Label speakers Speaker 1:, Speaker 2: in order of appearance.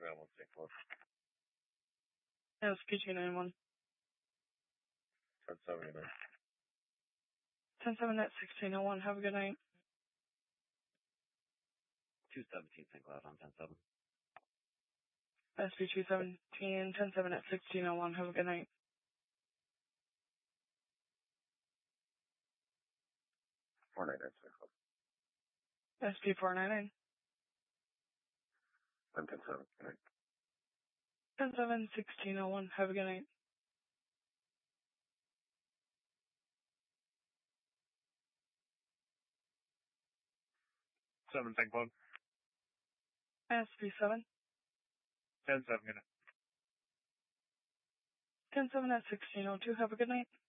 Speaker 1: 911, St. Cloud.
Speaker 2: SP291.
Speaker 1: 10-7,
Speaker 2: 10-7 at 1601. Have a good night.
Speaker 3: 217 St. Cloud on 10-7.
Speaker 2: SP217, 10-7 at 1601. Have a good night.
Speaker 1: 499, St. Cloud.
Speaker 2: SP499.
Speaker 1: 10-7, good night.
Speaker 2: 10-7, 1601. Have a good night.
Speaker 1: Seven, St. Cloud.
Speaker 2: SP7.
Speaker 1: 10-7, good night.
Speaker 2: 10-7 at 1602. Have a good night.